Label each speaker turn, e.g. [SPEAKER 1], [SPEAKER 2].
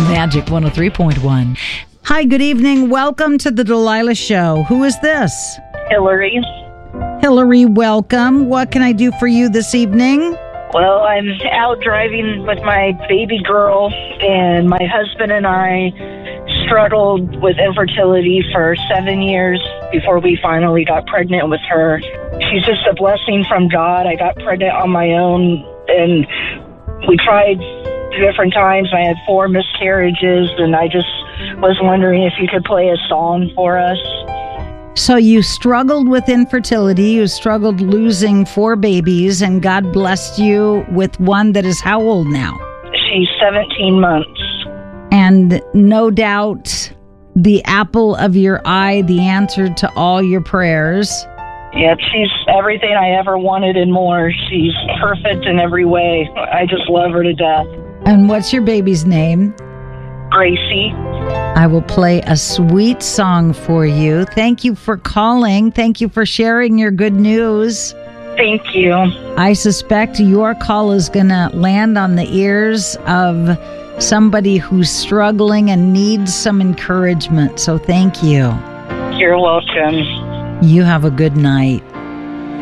[SPEAKER 1] Magic 103.1. Hi, good evening. Welcome to the Delilah Show. Who is this?
[SPEAKER 2] Hillary.
[SPEAKER 1] Hillary, welcome. What can I do for you this evening?
[SPEAKER 2] Well, I'm out driving with my baby girl, and my husband and I struggled with infertility for 7 years before we finally got pregnant with her. She's just a blessing from God. I got pregnant on my own, and we tried different times. I had 4 miscarriages, and I just was wondering if you could play a song for us.
[SPEAKER 1] So you struggled with infertility, you struggled losing 4 babies, and God blessed you with one that is how old now?
[SPEAKER 2] She's 17 months.
[SPEAKER 1] And no doubt the apple of your eye, the answer to all your prayers.
[SPEAKER 2] Yep, she's everything I ever wanted and more. She's perfect in every way. I just love her to death.
[SPEAKER 1] And what's your baby's name?
[SPEAKER 2] Gracie.
[SPEAKER 1] I will play a sweet song for you. Thank you for calling. Thank you for sharing your good news.
[SPEAKER 2] Thank you.
[SPEAKER 1] I suspect your call is going to land on the ears of somebody who's struggling and needs some encouragement. So thank you.
[SPEAKER 2] You're welcome.
[SPEAKER 1] You have a good night.